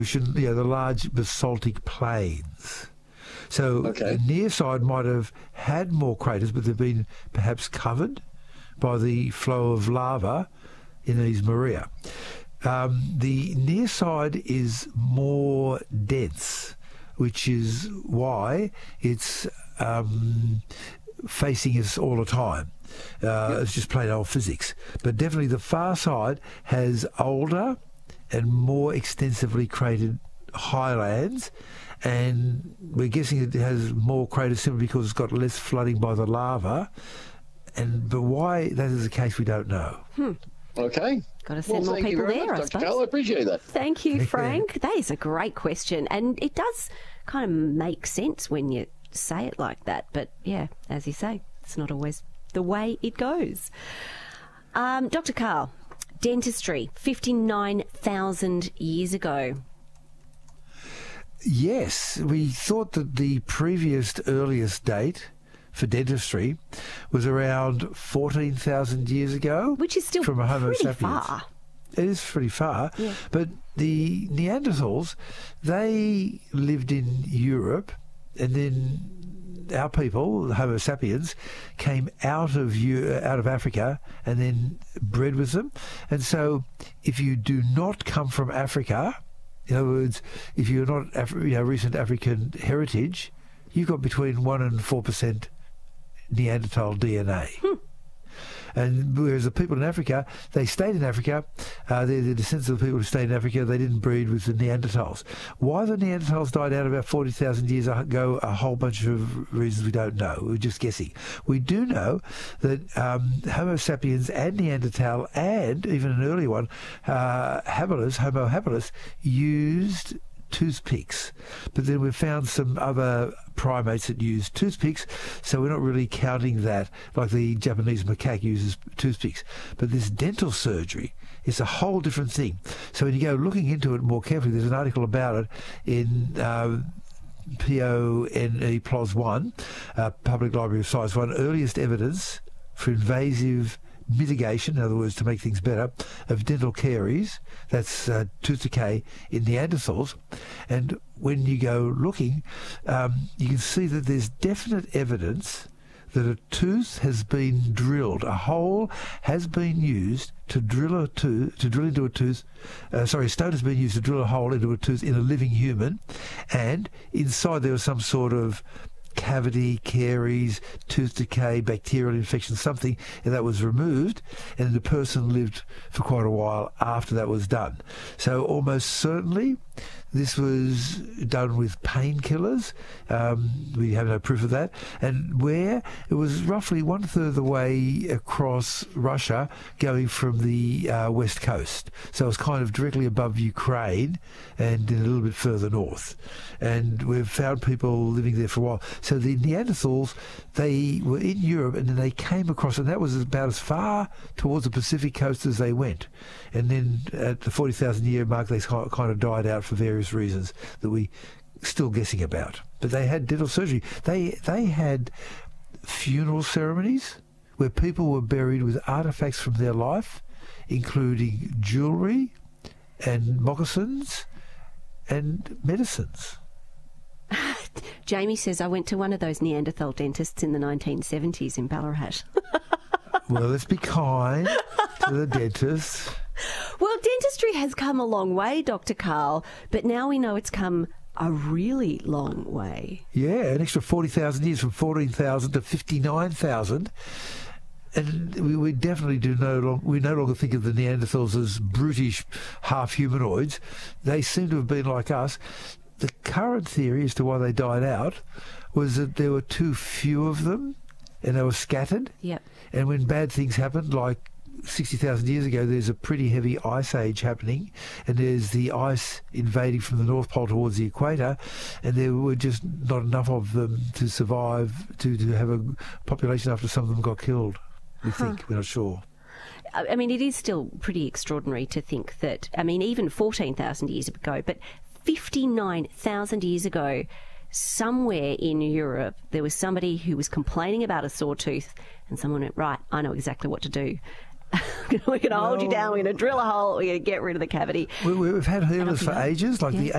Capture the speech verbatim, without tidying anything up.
You know, the large basaltic plains. So Okay. the near side might have had more craters, but they've been perhaps covered by the flow of lava in these Maria. Um, the near side is more dense, which is why it's um, facing us all the time. Uh, it's just plain old physics. But definitely the far side has older and more extensively cratered highlands, and we're guessing it has more craters simply because it's got less flooding by the lava. And but why that is the case, we don't know. Hmm. Okay. Got to send well, more people there, much, I Doctor suppose. Carl, I appreciate that. Thank you, Frank. That is a great question, and it does kind of make sense when you say it like that. But yeah, as you say, it's not always the way it goes. Um, Doctor Carl, dentistry, fifty-nine thousand years ago. Yes, we thought that the previous earliest date for dentistry was around fourteen thousand years ago. Which is still from a Homo pretty sapiens. far. It is pretty far. Yeah. But the Neanderthals, they lived in Europe, and then our people, Homo sapiens, came out of Eu- out of Africa and then bred with them. And so if you do not come from Africa, in other words, if you're not Af- you know, recent African heritage, you've got between one and four percent Neanderthal D N A. Hmm. And whereas the people in Africa, they stayed in Africa, uh, they're the descendants of the people who stayed in Africa, they didn't breed with the Neanderthals. Why the Neanderthals died out about forty thousand years ago, a whole bunch of reasons we don't know. We're just guessing. We do know that um, Homo sapiens and Neanderthal, and even an earlier one, uh, habilis, Homo habilis, used toothpicks. But then we've found some other primates that use toothpicks, so we're not really counting that, like the Japanese macaque uses toothpicks. But this dental surgery is a whole different thing. So when you go looking into it more carefully, there's an article about it in uh, P O N E P L O S one, uh, Public Library of Science one, earliest evidence for invasive mitigation, in other words, to make things better, of dental caries, that's uh, tooth decay in Neanderthals. And when you go looking, um, you can see that there's definite evidence that a tooth has been drilled, a hole has been used to drill a tooth, to drill into a tooth, uh, sorry, a stone has been used to drill a hole into a tooth in a living human, and inside there was some sort of cavity, caries, tooth decay, bacterial infection, something, and that was removed, and the person lived for quite a while after that was done. So almost certainly this was done with painkillers. Um, we have no proof of that. And where? It was roughly one-third of the way across Russia, going from the uh, west coast. So it was kind of directly above Ukraine and a little bit further north. And we've found people living there for a while. So the Neanderthals, they were in Europe, and then they came across, and that was about as far towards the Pacific coast as they went. And then at the forty thousand year mark, they kind of died out for various reasons that we still guessing about. But they had dental surgery. They they had funeral ceremonies where people were buried with artifacts from their life, including jewellery and moccasins and medicines. Jamie says, I went to one of those Neanderthal dentists in the nineteen seventies in Ballarat. Well, let's be kind to the dentists. Well, dentistry has come a long way, Doctor Carl, but now we know it's come a really long way. Yeah, an extra forty thousand years, from fourteen thousand to fifty-nine thousand. And we, we definitely do no longer, we no longer think of the Neanderthals as brutish half-humanoids. They seem to have been like us. The current theory as to why they died out was that there were too few of them and they were scattered. Yep. And when bad things happened, like sixty thousand years ago, there's a pretty heavy ice age happening, and there's the ice invading from the North Pole towards the equator, and there were just not enough of them to survive, to, to have a population after some of them got killed. We Huh. think, we're not sure. I mean, it is still pretty extraordinary to think that, I mean, even fourteen thousand years ago, but fifty-nine thousand years ago, somewhere in Europe, there was somebody who was complaining about a sore tooth, and someone went, right, I know exactly what to do. we're going to hold you Well- down. We're going to drill a hole. We're going to get rid of the cavity. We, we've had healers off you for go. ages, like Yeah. the